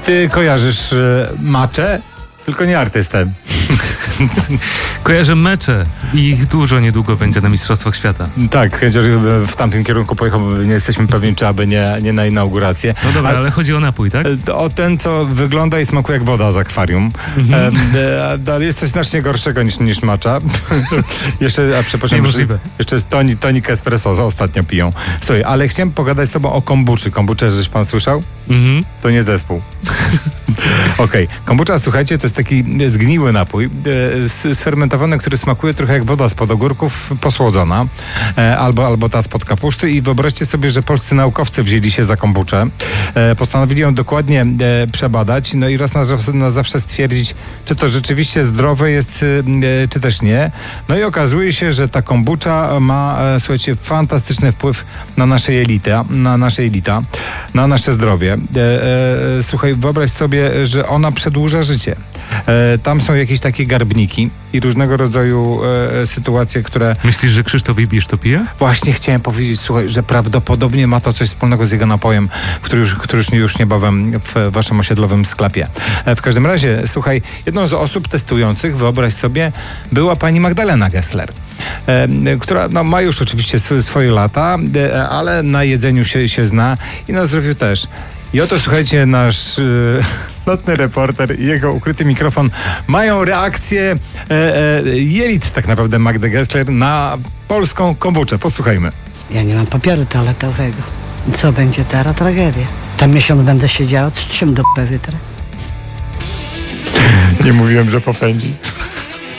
Ty kojarzysz maczę, tylko nie artystę. Kojarzę mecze i ich dużo niedługo będzie na Mistrzostwach Świata. Tak, chociaż w tamtym kierunku pojechał, nie jesteśmy pewni, czy aby nie na inaugurację. No dobra, ale chodzi o napój, tak? O ten, co wygląda i smakuje jak woda z akwarium. Jest coś znacznie gorszego niż matcha. Jeszcze, przepraszam, niemożliwe. Jeszcze jest tonik espresso, ostatnio piją. Słuchaj, ale chciałem pogadać z tobą o kombuczy. Kombuczę, żeś pan słyszał? To nie zespół. Okej. Kombucza, słuchajcie, to jest taki zgniły napój, sfermentowany, który smakuje trochę jak woda spod ogórków, posłodzona, albo ta spod kapuszty, i wyobraźcie sobie, że polscy naukowcy wzięli się za kombuczę, postanowili ją dokładnie przebadać, no i raz na zawsze stwierdzić, czy to rzeczywiście zdrowe jest, czy też nie. No i okazuje się, że ta kombucza ma, słuchajcie, fantastyczny wpływ na nasze jelita, na nasze zdrowie. Słuchaj, wyobraź sobie, że ona przedłuża życie. Tam są jakieś takie garbniki i różnego rodzaju sytuacje, które... Myślisz, że Krzysztof Ibisz to pije? Właśnie chciałem powiedzieć, słuchaj, że prawdopodobnie ma to coś wspólnego z jego napojem, który już niebawem w waszym osiedlowym sklepie. W każdym razie, słuchaj, jedną z osób testujących, wyobraź sobie, była pani Magdalena Gessler, która ma już oczywiście swoje lata, ale na jedzeniu się zna i na zdrowiu też. I oto, słuchajcie, nasz nocny reporter i jego ukryty mikrofon mają reakcję jelit tak naprawdę Magdy Gessler na polską kombuczę. Posłuchajmy. Ja nie mam papieru toaletowego. Co będzie teraz? Tragedia. Tam miesiąc będę siedziała, z czym do wytrę? Nie mówiłem, że popędzi.